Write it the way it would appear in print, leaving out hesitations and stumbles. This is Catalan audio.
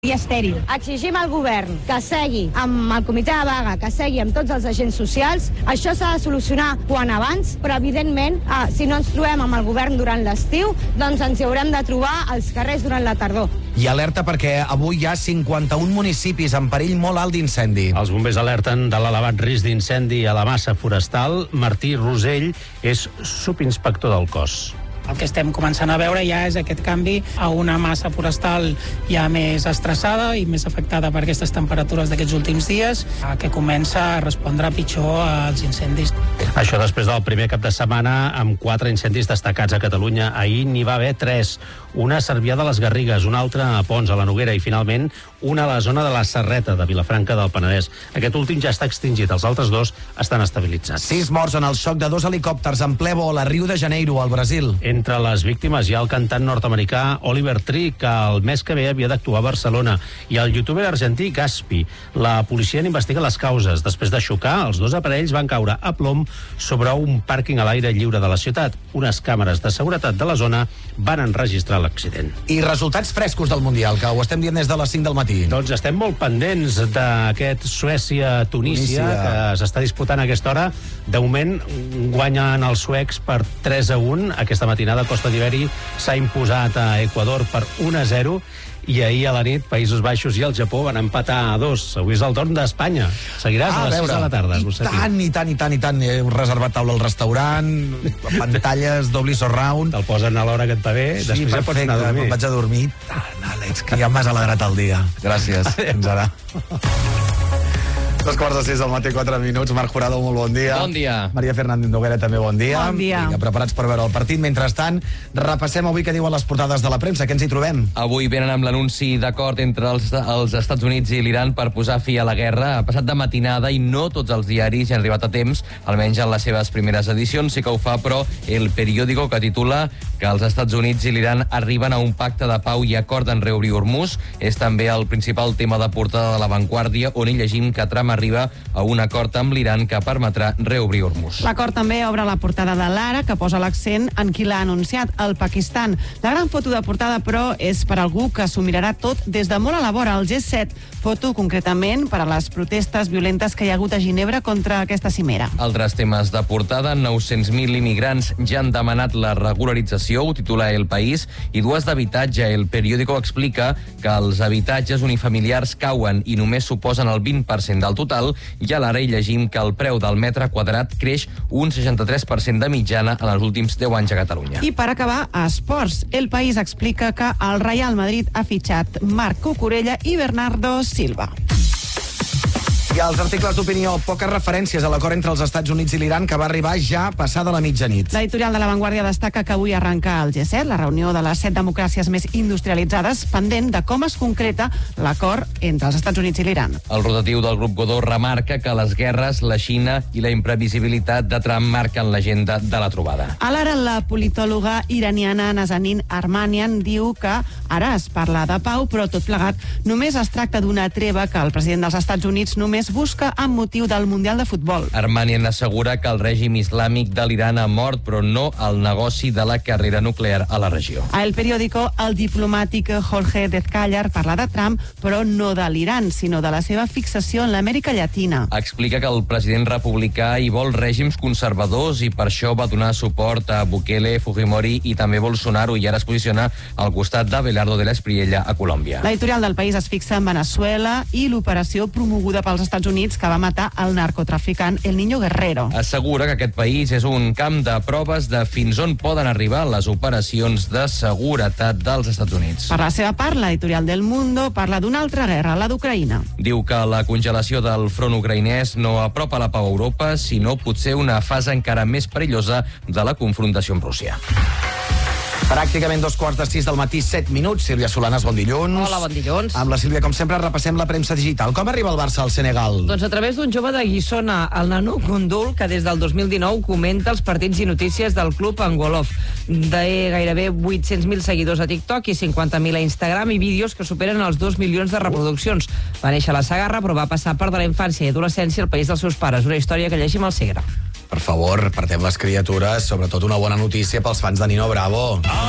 i estèril. Exigim al govern que segui amb el comitè de vaga, que segui amb tots els agents socials. Això s'ha de solucionar quan abans, però evidentment, si no ens trobem amb el govern durant l'estiu, doncs ens hi haurem de trobar als carrers durant la tardor. I alerta perquè avui hi ha 51 municipis en perill molt alt d'incendi. Els bombers alerten de l'elevat risc d'incendi a la massa forestal. Martí Rosell és subinspector del cos. El que estem començant a veure ja és aquest canvi a una massa forestal ja més estressada i més afectada per aquestes temperatures d'aquests últims dies, que comença a respondre pitjor als incendis. Això després del primer cap de setmana amb 4 incendis destacats a Catalunya. Ahir n'hi va haver 3. Una a Cervià de les Garrigues, una altra a Pons, a la Noguera, i finalment una a la zona de la Serreta, de Vilafranca del Penedès. Aquest últim ja està extingit, els altres 2 estan estabilitzats. 6 morts en el xoc de 2 helicòpters en ple vol a Rio de Janeiro, al Brasil. Entre les víctimes hi ha el cantant nord-americà Oliver Tree, que el mes que ve havia d'actuar a Barcelona, i el youtuber argentí Gaspi. La policia n'investiga les causes. Després de xocar, els 2 aparells van caure a plom sobre un pàrquing a l'aire lliure de la ciutat. Unes càmeres de seguretat de la zona van enregistrar l'accident. I resultats frescos del Mundial, que ho estem dient des de les 5 del matí. Doncs estem molt pendents d'aquest Suècia-Tunísia, que s'està disputant a aquesta hora. De moment guanyen els suecs per 3-1. Aquesta matinada Costa d'Iveri s'ha imposat a Equador per 1-0. I ahir a la nit Països Baixos i el Japó van empatar a 2. Avui és el torn d'Espanya. Seguiràs a les 6 de la tarda. I tant. Heu reservat taula al restaurant, pantalles, doble surround. Te'l posen a l'hora que et va bé. Sí, després ja pots anar a dormir. Vaig a dormir. Àlex, que ja m'has alegrat el dia. Gràcies. Fins ara. 2:45 del matí, 4 minuts. Marc Jurado, molt bon dia. Bon dia. Maria Fernández Noguera, també bon dia. Bon dia. Vinga, preparats per veure el partit. Mentrestant, repassem avui què diuen les portades de la premsa. Què ens hi trobem? Avui venen amb l'anunci d'acord entre els Estats Units i l'Iran per posar fi a la guerra. Ha passat de matinada i no tots els diaris hi han arribat a temps, almenys en les seves primeres edicions. Sí que ho fa, però, El Periódico, que titula que els Estats Units i l'Iran arriben a un pacte de pau i acorden reobrir Hormuz. És també el principal tema de portada de La Vanguardia, on hi llegim que Trump arriba a un acord amb l'Iran que permetrà reobrir Hormuz. L'acord també obre la portada de l'Ara, que posa l'accent en qui l'ha anunciat, el Pakistan. La gran foto de portada, però, és per algú que s'ho mirarà tot des de molt a la vora, el G7. Foto, concretament, per a les protestes violentes que hi ha hagut a Ginebra contra aquesta cimera. Altres temes de portada: 900.000 immigrants ja han demanat la regularització, ho titula El País, i 2 d'habitatge. El Periódico explica que els habitatges unifamiliars cauen i només suposen el 20% del total, i a l'Ara hi llegim que el preu del metre quadrat creix un 63% de mitjana en els últims 10 anys a Catalunya. I per acabar, a esports, El País explica que el Real Madrid ha fitxat Marc Cucurella i Bernardo Silva. I als articles d'opinió, poques referències a l'acord entre els Estats Units i l'Iran, que va arribar ja passada la mitjanit. L'editorial de La Vanguardia destaca que avui arrenca el G7, la reunió de les 7 democràcies més industrialitzades, pendent de com es concreta l'acord entre els Estats Units i l'Iran. El rotatiu del grup Godó remarca que les guerres, la Xina i la imprevisibilitat de Trump marquen l'agenda de la trobada. A l'ara, la politòloga iraniana Nazanin Armanian diu que ara es parla de pau, però tot plegat només es tracta d'una treva que el president dels Estats Units només busca amb motiu del Mundial de Futbol. Armanian assegura que el règim islàmic de l'Iran ha mort, però no el negoci de la carrera nuclear a la regió. A El Periódico, el diplomàtic Jorge Dezcayar parla de Trump, però no de l'Iran, sinó de la seva fixació en l'Amèrica Llatina. Explica que el president republicà hi vol règims conservadors i per això va donar suport a Bukele, Fujimori i també Bolsonaro, i ara es posiciona al costat d'Abelardo de la Espriella a Colòmbia. L'editorial del País es fixa en Venezuela i l'operació promoguda pels Estats Units que va matar el narcotraficant El Niño Guerrero. Assegura que aquest país és un camp de proves de fins on poden arribar les operacions de seguretat dels Estats Units. Per la seva part, l'editorial del Mundo parla d'una altra guerra, la d'Ucraïna. Diu que la congelació del front ucraïnès no apropa la pau a Europa, sinó potser una fase encara més perillosa de la confrontació amb Rússia. Pràcticament 2:45 del matí, 7 minuts. Sílvia Solanas, bon dilluns. Hola, bon dilluns. Amb la Sílvia, com sempre, repassem la premsa digital. Com arriba el Barça al Senegal? Doncs a través d'un jove de Guissona, el nano Gundul, que des del 2019 comenta els partits i notícies del club Angolov. De gairebé 800.000 seguidors a TikTok i 50.000 a Instagram, i vídeos que superen els 2 milions de reproduccions. Va néixer a la Segarra, però va passar part de la infància i adolescència al país dels seus pares. Una història que llegim al Segre. Per favor, partem les criatures, sobretot una bona notícia pels fans de Nino Bravo.